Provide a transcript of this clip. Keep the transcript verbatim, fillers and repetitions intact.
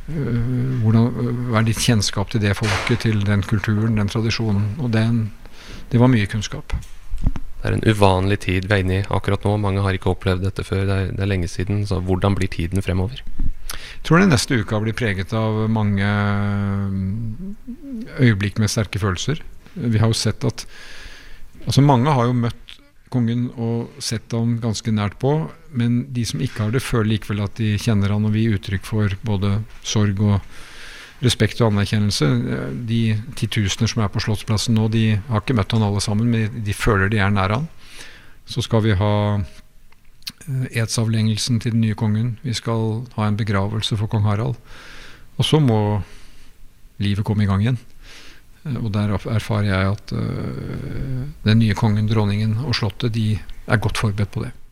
hvordan, hva er ditt kjennskap til det folket, til den kulturen, den tradisjonen, og den, det var mye kunnskap. Det er en uvanlig tid vi er inne i akkurat nå. Mange har ikke opplevd dette før, det er, det er lenge siden. Så hvordan blir tiden fremover? Jeg tror den neste uka blir preget av mange øyeblikk med sterke følelser. Vi har jo sett at altså mange har jo møtt kongen og sett ham ganske nært på, men de som ikke har det, føler likevel at de kjenner han, og vi gir uttrykk for både sorg og respekt og anerkjennelse. De titusener som er på Slottsplassen nå, de har ikke møtt han alle sammen, men de føler de er nær han. Så skal vi ha edsavlengelsen til den nye kongen. Vi skal ha en begravelse for kong Harald. Og så må livet komme i gang igjen. Og der erfarer jeg at uh, den nye kongen, dronningen og slottet, de er godt forberedt på det.